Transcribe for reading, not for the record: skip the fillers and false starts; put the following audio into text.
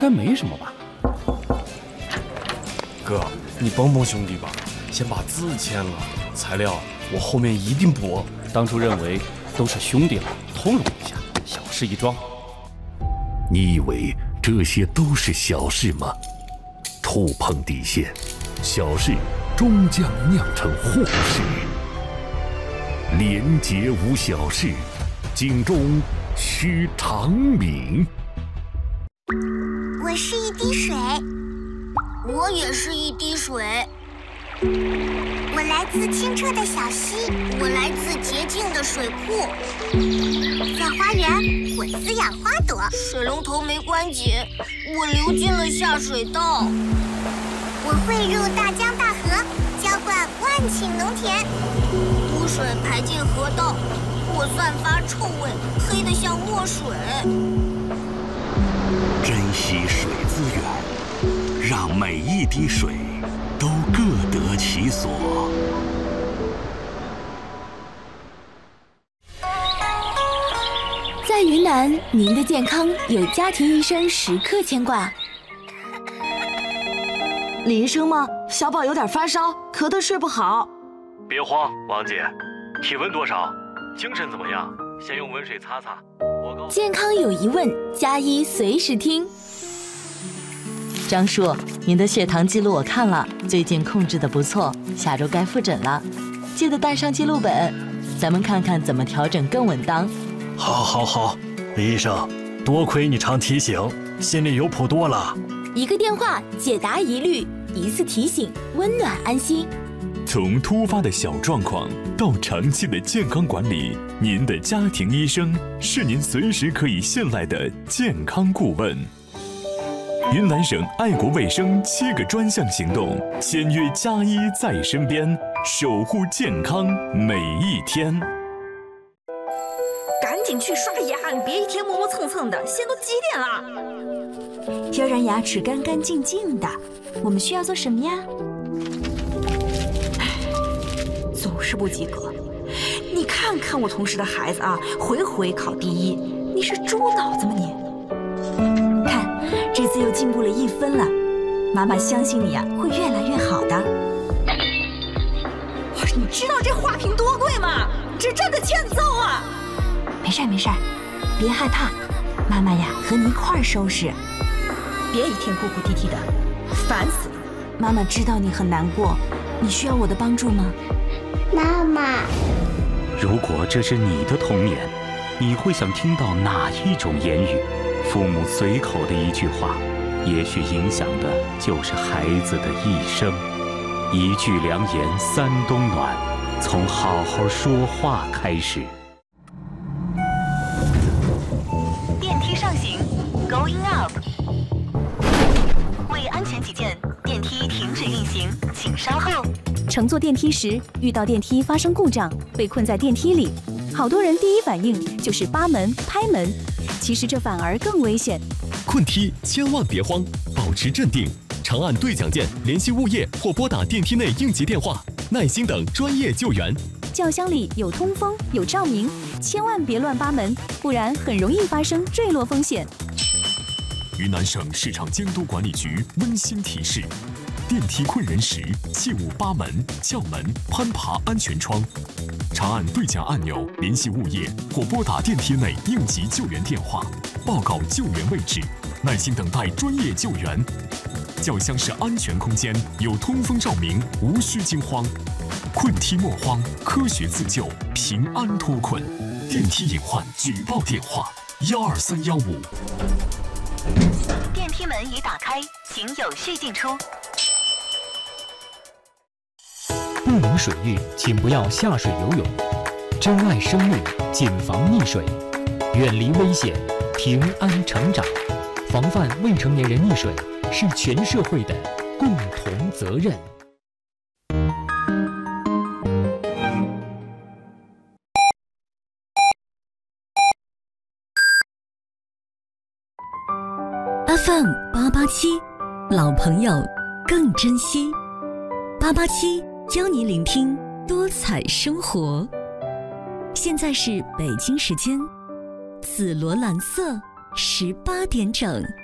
该没什么吧？ 哥，你帮帮兄弟吧，先把字签了，材料我后面一定补。 当初认为都是兄弟了，通融一下，小事一桩。 你以为这些都是小事吗？触碰底线，小事终将酿成祸事。廉洁无小事，警钟须长鸣。 我是一滴水， 我也是一滴水。 我来自清澈的小溪， 我来自洁净的水库。 在花园，我滋养花朵。 水龙头没关紧，我流进了下水道。 我汇入大江大河，浇灌万顷农田。 污水排进河道，我散发臭味，黑得像墨水。 珍惜水资源，让每一滴水都各得其所。 在云南，您的健康有家庭医生时刻牵挂。 李医生吗？小宝有点发烧，咳得睡不好。 别慌，王姐，体温多少？精神怎么样？先用温水擦擦。 健康有疑问，加医随时听。 张叔，您的血糖记录我看了，最近控制得不错，下周该复诊了，记得带上记录本，咱们看看怎么调整更稳当。 好，李医生，多亏你常提醒，心里有谱多了。 一个电话解答疑虑，一次提醒温暖安心。 从突发的小状况到长期的健康管理，您的家庭医生是您随时可以信赖的健康顾问。云南省爱国卫生7个专项行动，签约加医在身边，守护健康每一天。 赶紧去刷牙，你别一天磨磨蹭蹭的，现在都几点了？ 要让牙齿干干净净的，我们需要做什么呀？ 总是不及格。你看看我同事的孩子啊，回回考第1，你是猪脑子吗你？ 看，这次又进步了1分了。妈妈相信你啊，会越来越好的。 你知道这花瓶多贵吗？这真的欠揍啊！ 没事，别害怕，妈妈呀和你一块儿收拾。 别一天哭哭啼啼的，烦死了。 妈妈知道你很难过，你需要我的帮助吗？ 妈妈， 如果这是你的童年，你会想听到哪一种言语？父母随口的一句话，也许影响的就是孩子的一生。一句良言三冬暖，从好好说话开始。 电梯上行 ，Going up。为安全起见，电梯停止运行，请稍后。 乘坐电梯时遇到电梯发生故障，被困在电梯里，好多人第一反应就是扒门、拍门，其实这反而更危险。 困梯千万别慌，保持镇定，长按对讲键联系物业或拨打电梯内应急电话，耐心等专业救援。 轿厢里有通风有照明，千万别乱扒门，不然很容易发生坠落风险。 云南省市场监督管理局温馨提示：电梯困人时，切勿扒门、撬门、攀爬安全窗。长按对讲按钮联系物业或拨打电梯内应急救援电话，报告救援位置，耐心等待专业救援。轿厢是安全空间，有通风照明，无需惊慌。困梯莫慌，科学自救，平安脱困。电梯隐患举报电话：12315。 电梯门已打开，请有序进出。 不明水域，请不要下水游泳。珍爱生命，谨防溺水，远离危险，平安成长。防范未成年人溺水是全社会的共同责任。 FM 887，老朋友更珍惜。887邀你聆听多彩生活。现在是北京时间紫罗兰色18点整。